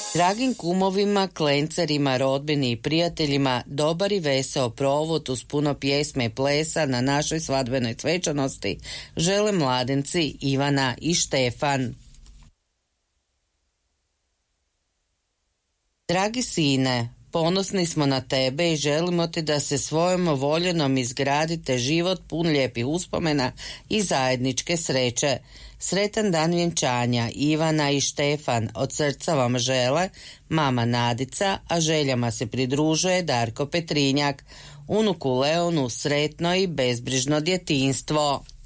Dragim kumovima, klencerima, rodbini i prijateljima dobar i veseo provod uz puno pjesme i plesa na našoj svadbenoj svečanosti žele mladenci Ivana i Štefan. Dragi sine, ponosni smo na tebe i želimo ti da se svojom voljenom izgradite život pun lijepih uspomena i zajedničke sreće. Sretan dan vjenčanja Ivana i Štefan od srca vam žele mama Nadica, a željama se pridružuje Darko Petrinjak. Unuku Leonu sretno i bezbrižno djetinjstvo.